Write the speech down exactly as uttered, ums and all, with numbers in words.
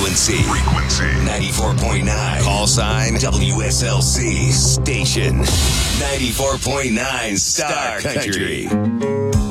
Frequency. Frequency. ninety-four point nine. Call sign W S L C. Station ninety-four point nine Star Country.